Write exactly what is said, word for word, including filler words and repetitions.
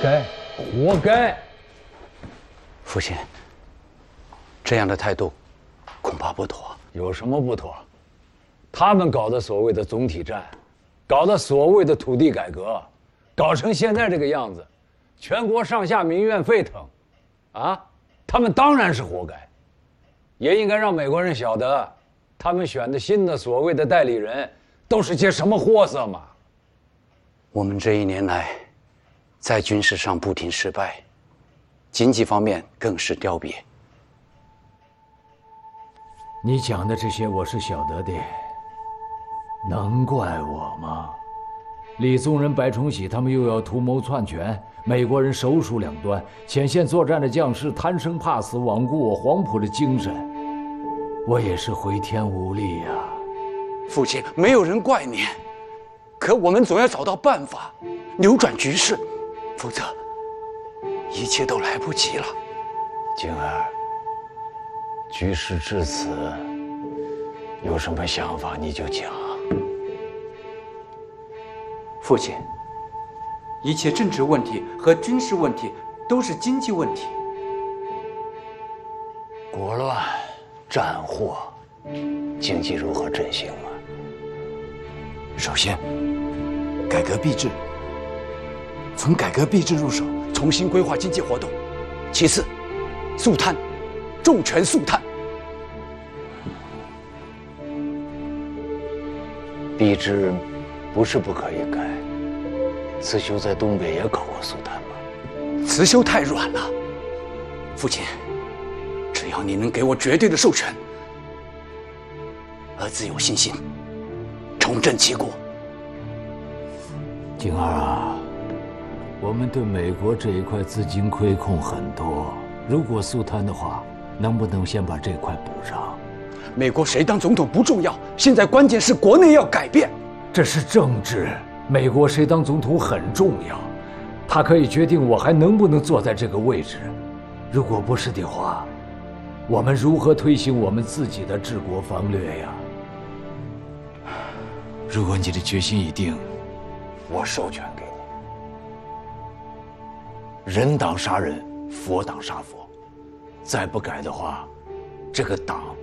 该，活该！ 父亲，这样的态度恐怕不妥。 有什么不妥？他们搞的所谓的总体战，搞的所谓的土地改革，搞成现在这个样子，全国上下民怨沸腾，啊，他们当然是活该。也应该让美国人晓得，他们选的新的所谓的代理人，都是些什么货色嘛。 我们这一年来，在军事上不停失败，经济方面更是凋敝。 你讲的这些我是晓得的，能怪我吗？李宗仁、白崇禧他们又要图谋篡权，美国人手鼠两端，前线作战的将士贪生怕死，罔顾我黄埔的精神，我也是回天无力呀、啊。 父亲，没有人怪你，可我们总要找到办法扭转局势，否则一切都来不及了。 静儿，局势至此，有什么想法你就讲。 父亲，一切政治问题和军事问题都是经济问题。 国乱、战祸，经济如何振兴啊？ 首先，改革币制，从改革币制入手， 重新规划经济活动。其次，肃贪，重拳肃贪。 币制不是不可以改，慈修在东北也搞过肃贪嘛。 慈修太软了，父亲，只要你能给我绝对的授权，儿子有信心重振旗鼓。 景儿啊，我们对美国这一块资金亏空很多，如果肃贪的话，能不能先把这块补上？ 美国谁当总统不重要，现在关键是国内要改变。 这是政治，美国谁当总统很重要，他可以决定我还能不能坐在这个位置。如果不是的话，我们如何推行我们自己的治国方略呀？如果你的决心已定， 我授权给你。人挡杀人，佛挡杀佛，再不改的话，这个党